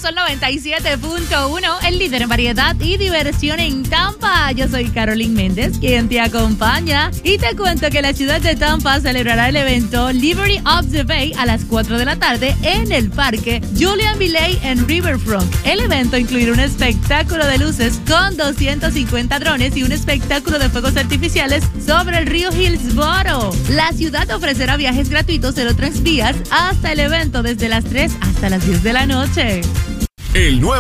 Sol 97.1, el líder en variedad y diversión en Tampa. Yo soy Carolyn Méndez, quien te acompaña. Y te cuento que la ciudad de Tampa celebrará el evento Liberty of the Bay a las 4 de la tarde en el parque Julian Villay en Riverfront. El evento incluirá un espectáculo de luces con 250 drones y un espectáculo de fuegos artificiales sobre el río Hillsborough. La ciudad ofrecerá viajes gratuitos de los 3 días hasta el evento desde las 3 hasta las 10 de la noche. El nuevo